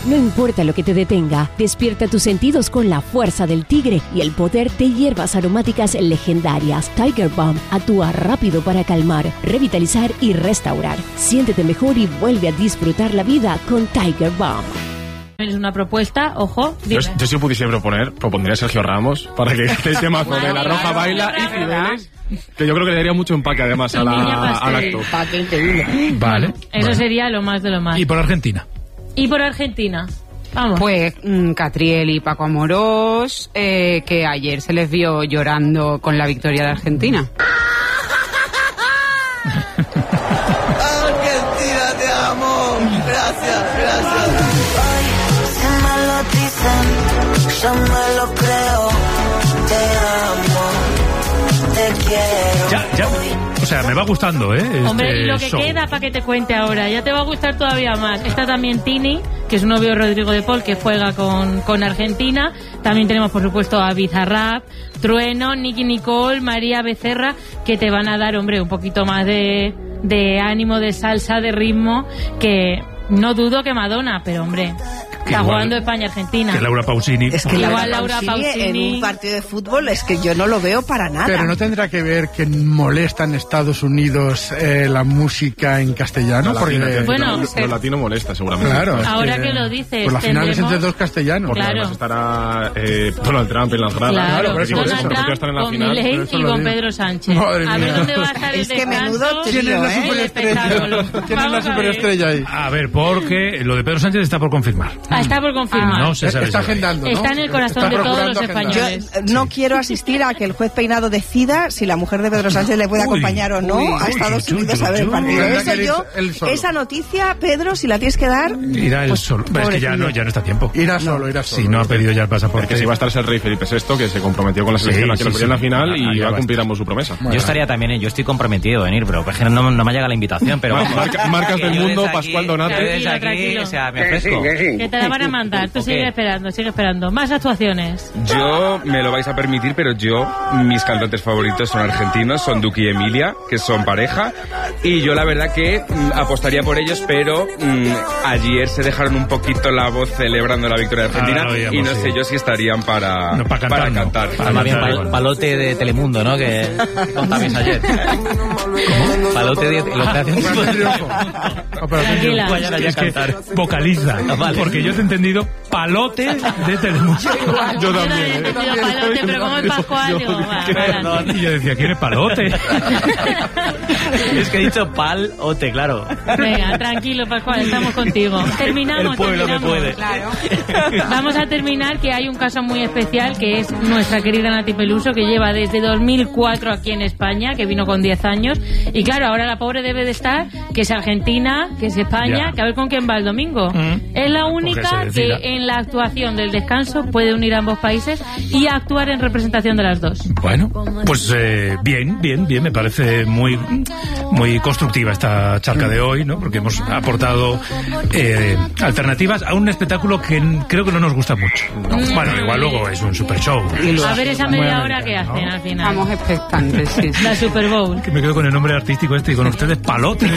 No importa lo que te detenga, despierta tus sentidos con la fuerza del tigre y el poder de hierbas aromáticas legendarias. Tiger Balm actúa rápido para calmar, revitalizar y restaurar. Siéntete mejor y vuelve a disfrutar la vida con Tiger Balm. Es una propuesta, ojo. Yo si pudiese propondría a Sergio Ramos para que el tema de La Roja Baila y Cibeles, que yo creo que le daría mucho empaque además al acto. Vale. Eso sería lo más de lo más. ¿Y por Argentina? Vamos. Pues Catriel y Paco Amorós, que ayer se les vio llorando con la victoria de Argentina. Argentina, te amo. Gracias. Yo me lo creo, te amo, te quiero. Ya, o sea, me va gustando, Hombre, y lo que show. queda para que te cuente ahora, ya te va a gustar todavía más. Está también Tini, que es un novio de Rodrigo de Paul, que juega con Argentina. También tenemos, por supuesto, a Bizarrap, Trueno, Nicky Nicole, María Becerra, que te van a dar, hombre, un poquito más de ánimo, de salsa, de ritmo, que no dudo que Madonna, pero hombre... Está jugando España-Argentina. Que Laura Pausini. Es que igual Laura Pausini en un partido de fútbol es que yo no lo veo para nada. Pero no tendrá que ver que molesta en Estados Unidos la música en castellano. Lo latino molesta seguramente. Claro. Ahora que lo dices. Pues la final es entre dos castellanos. Porque además estará Donald Trump en las gradas. Claro, por eso Donald Trump estar en la con final. Milei y con Pedro Sánchez. Madre ver dónde va a estar el es que menudo descanso. ¿Quién es la superestrella? ¿Quién es la superestrella ahí? A ver, porque lo de Pedro Sánchez está por confirmar. Está por confirmar. No se sabe. Está agendando, ¿no? Está en el corazón de todos los españoles. Yo no quiero asistir a que el juez Peinado decida si la mujer de Pedro Sánchez le puede acompañar o no a Estados Unidos a ver el partido. Eso esa noticia, Pedro, si la tienes que dar... Irá él solo. Es que ya no está a tiempo. Irá solo. Si no ha pedido ya el pasaporte. Porque si va a estar el rey Felipe VI, que se comprometió con la selección a que lo ponía en la final y va a cumplir ambos su promesa. Yo estaría también, yo estoy comprometido a venir, pero es que no me llega la invitación. Pero Marcas del mundo, Pascual Donate. Tranquilo. O sea, me ofrezco. Que te la van a mandar. Tú sigue esperando. Más actuaciones. Yo, me lo vais a permitir, pero mis cantantes favoritos son argentinos, son Duki y Emilia, que son pareja, y yo la verdad que apostaría por ellos, pero ayer se dejaron un poquito la voz celebrando la victoria de Argentina, y no sé yo si estarían para cantar. Más bien palote de Telemundo, ¿no? Que contabais ayer. ¿Cómo? Palote de Tranquila. Es que vocaliza. Porque yo te he entendido palote de Telemundo. Yo también. Palote, pero como en Pascual, Y yo decía, ¿quién es palote? Es que he dicho palote, claro. Venga, tranquilo, Pascual, estamos contigo. Terminamos. El pueblo me puede. Claro. Vamos a terminar, que hay un caso muy especial, que es nuestra querida Nati Peluso, que lleva desde 2004 aquí en España, que vino con 10 años. Y claro, ahora la pobre debe de estar, que es Argentina, que es España, que a ver con quién va el domingo. Es la única que en la actuación del descanso puede unir a ambos países y actuar en representación de las dos. Bueno, pues bien, me parece muy constructiva esta charla de hoy, ¿no? Porque hemos aportado alternativas a un espectáculo que creo que no nos gusta mucho. Bueno, igual luego es un super show. A ver esa media hora que hacen al final. Estamos expectantes, sí. La Super Bowl. Que me quedo con el nombre artístico y con ustedes palote.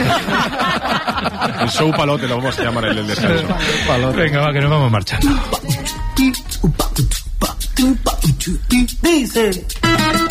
El show palote lo vamos a llamar el del descanso. Venga, va, que nos vamos marchando. Dice